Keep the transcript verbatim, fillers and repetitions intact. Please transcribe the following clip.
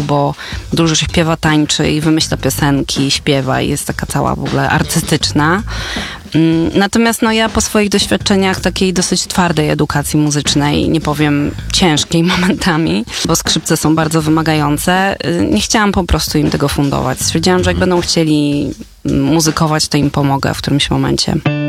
bo dużo się śpiewa, tańczy i wymyśla piosenki, śpiewa i jest taka cała w ogóle artystyczna. Natomiast no, ja po swoich doświadczeniach takiej dosyć twardej edukacji muzycznej, nie powiem ciężkiej momentami, bo skrzypce są bardzo wymagające, nie chciałam po prostu im tego fundować. Stwierdziłam, że jak będą chcieli muzykować, to im pomogę w którymś momencie.